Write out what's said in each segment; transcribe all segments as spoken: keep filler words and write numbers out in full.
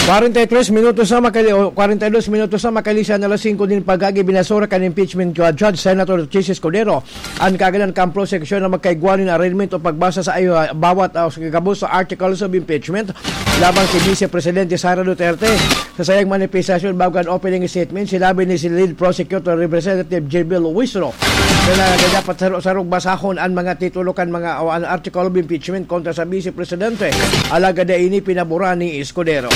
cuarenta y tres minutos na makali o cuarenta y dos minutos na makalisa na alas singko din pagagi binasura kan impeachment Judge Senator Chis Escudero ang kagalan kan prosecution na magkaigwanin arraignment o pagbasa sa ayo bawat uh, gabos sa articles of impeachment labang si Vice Presidente Sara Duterte sa sayang manifestasyon bago ang opening statement sinabi ni si lead prosecutor Representative Jirbel Luisro na dapat sarog basahon ang mga titulo kan mga o ang article of impeachment kontra sa Vice Presidente alaga da ini pinabura ni Escudero.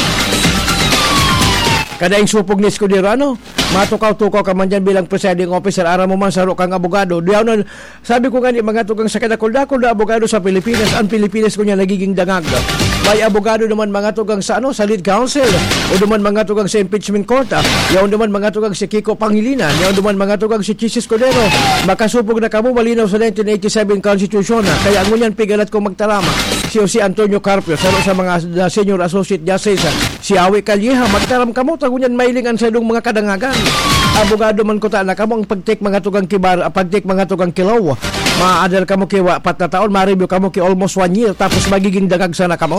Kadaing supog ni Escudero, ano? Matukaw-tukaw ka man dyan bilang presiding officer, ara mo man saro kang abogado. Diyaw na, sabi ko nga ni mga tukang sa kadakol-dakol na abogado sa Pilipinas, ang Pilipinas ko niya nagiging dangag. May abogado naman mga tugang sa ano, sa lead counsel, o naman mga tugang sa impeachment court, yaw naman mga tugang si Kiko Pangilinan, yaw naman mga tugang si Chis Escudero. Makasupog na kamo malinaw sa nineteen eighty-seven Constitution, kaya ang ngunyan pigalat ko magtarama. Si si Antonio Carpio, saro sa mga uh, senior associate justice, si Awi Calleja, magtaram kamo, tagunyan mailingan sa ilong mga kadangagan. Abogado man ko ta na kamo ang pagtik mga tugang kibar, pagtik mga tugang kilaw. Maadal kamo kiwa pat na taon, ma-review kamo ki almost one year, tapos magiging dagag sana kamo.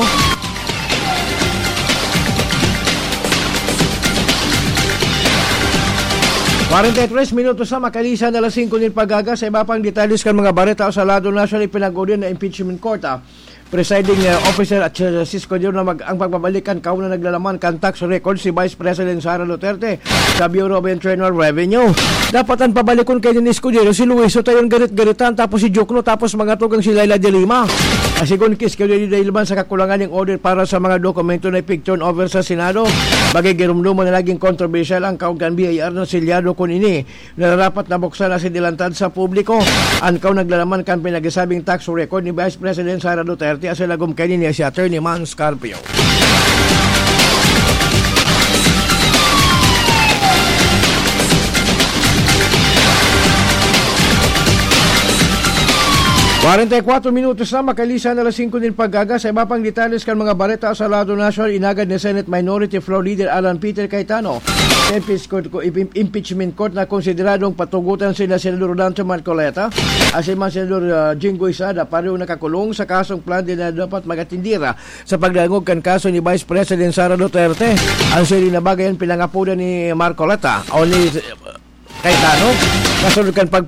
cuarenta y tres minutos na makalisa na alas singko din pagaga sa iba pang detalles kan mga bareta sa lado national ipinag-udian na impeachment court. Ah. Presiding uh, officer at uh, Cisco Dior na mag, ang pagbabalikan kauna naglalaman kan tax record si Vice President Sara Duterte sa Bureau of Internal Revenue. Dapatan pabalikon kay ni Cisco Dior si Luiso tayon garit-garitan tapos si Jokno tapos mga tugang si Laila de Lima. Asigon kis kayo di dahilman sa kakulangan ng order para sa mga dokumento na ipig-turn over sa Senado. Bagay girumduman na laging controversial ang kaugan B I R ng silyado kun ini. Nararapat na buksan na si dilantad sa publiko. Ang kaw naglalaman kan pinagsabing tax record ni Vice President Sara Duterte asa lagom kay niya si Attorney Man Scarpio. cuarenta y cuatro minutos na makalisa na alas singko din paggaga sa iba pang detalles kan mga bareta sa lado national inagad ni Senate Minority Floor Leader Alan Peter Cayetano sa impeachment court na konsideradong patugutan sila Senador Dante Marcoleta asiman Senador uh, Jinggoy Sada pareho nakakulong sa kasong plan din na dapat magatindira sa pagdangog kan kaso ni Vice President Sara Duterte. Ang sili na bagayan pinangapunan ni Marcoleta o ni uh, Cayetano kasunod kan pag